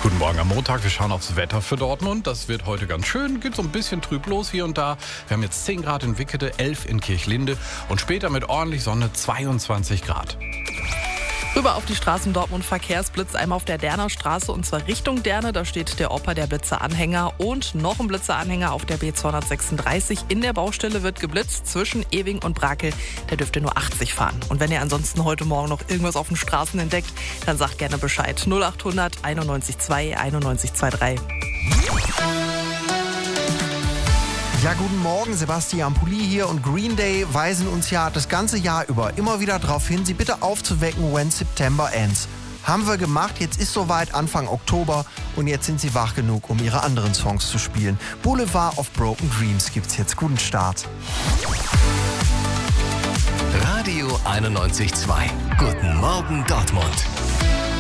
Guten Morgen am Montag. Wir schauen aufs Wetter für Dortmund. Das wird heute ganz schön. Geht so ein bisschen trüb los hier und da. Wir haben jetzt 10 Grad in Wickede, 11 in Kirchlinde und später mit ordentlich Sonne 22 Grad. Rüber auf die Straßen Dortmund, Verkehrsblitz einmal auf der Derner Straße und zwar Richtung Derne. Da steht der Opa, der Blitzeranhänger und noch ein Blitzeranhänger auf der B236. In der Baustelle wird geblitzt zwischen Ewing und Brakel. Der dürfte nur 80 fahren. Und wenn ihr ansonsten heute Morgen noch irgendwas auf den Straßen entdeckt, dann sagt gerne Bescheid. 0800 91 2 91 23. Ja, guten Morgen, Sebastian Pulli hier und Green Day weisen uns ja das ganze Jahr über immer wieder darauf hin, sie bitte aufzuwecken, when September ends. Haben wir gemacht, jetzt ist soweit Anfang Oktober und jetzt sind sie wach genug, um ihre anderen Songs zu spielen. Boulevard of Broken Dreams gibt's jetzt. Guten Start. Radio 91.2. Guten Morgen Dortmund.